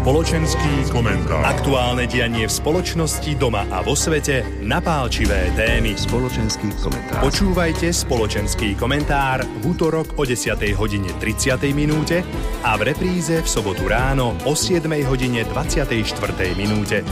Spoločenský komentár. Aktuálne dianie v spoločnosti, doma a vo svete, napálčivé témy. Spoločenský komentár. Počúvajte Spoločenský komentár v utorok o 10:30 a v repríze v sobotu ráno o 7:24.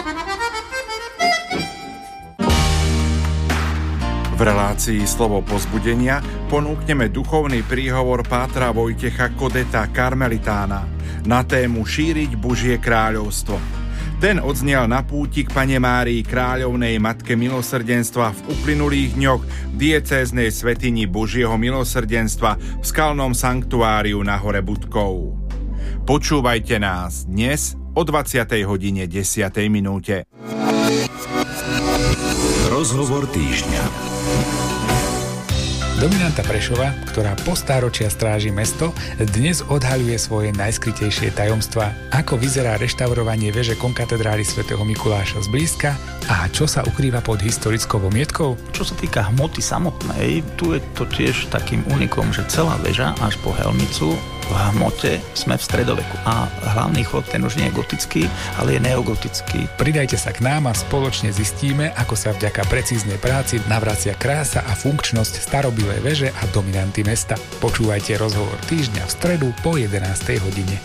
V relácii Slovo povzbudenia ponúkneme duchovný príhovor pátra Vojtecha Kodeta, karmelitána, na tému Šíriť Božie kráľovstvo. Ten odznel na púti k Panne Márii Kráľovnej Matke milosrdenstva v uplynulých dňoch v diecéznej svätyni Božieho milosrdenstva v skalnom sanktuáriu na hore Budkov. Počúvajte nás dnes o 20:10. Rozhovor týždňa. Dominanta Prešova, ktorá po stáročia stráži mesto, dnes odhaľuje svoje najskrytejšie tajomstvá, ako vyzerá reštaurovanie veže konkatedrály svätého Mikuláša zblízka a čo sa ukrýva pod historickou vomietkou. Čo sa týka hmoty samotnej, tu je to tiež takým unikom, že celá väža až po helmicu v hmote sme v stredoveku. A hlavný chod, ten už nie je gotický, ale je neogotický. Pridajte sa k nám a spoločne zistíme, ako sa vďaka precíznej práci navracia krása a funkčnosť starobilej veže a dominanty mesta. Počúvajte Rozhovor týždňa v stredu po 11:00.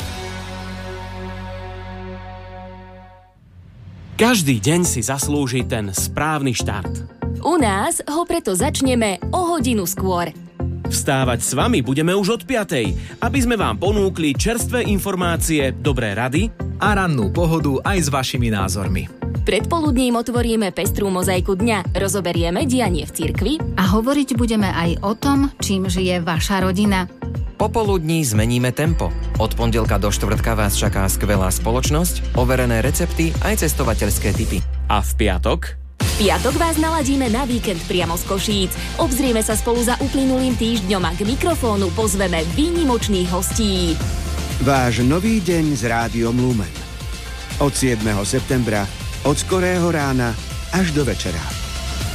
Každý deň si zaslúži ten správny štart. U nás ho preto začneme o hodinu skôr. Vstávať s vami budeme už od 5:00, aby sme vám ponúkli čerstvé informácie, dobré rady a rannú pohodu aj s vašimi názormi. Predpoludním otvoríme pestrú mozaiku dňa, rozoberieme dianie v cirkvi a hovoriť budeme aj o tom, čím žije vaša rodina. Popoludní zmeníme tempo. Od pondelka do štvrtka vás čaká skvelá spoločnosť, overené recepty aj cestovateľské tipy. A v piatok? V piatok vás naladíme na víkend priamo z Košíc. Obzrieme sa spolu za uplynulým týždňom a k mikrofónu pozveme výnimočných hostí. Váš nový deň s Rádiom Lumen. Od 7. septembra, od skorého rána až do večera.